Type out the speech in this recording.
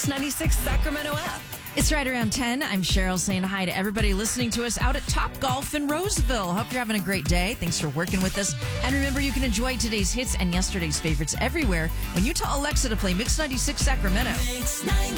Mix 96 Sacramento app. It's right around 10. I'm Cheryl saying hi to everybody listening to us out at Top Golf in Roseville. Hope you're having a great day. Thanks for working with us. And remember, you can enjoy today's hits and yesterday's favorites everywhere when you tell Alexa to play Mix 96 Sacramento. Mix 96.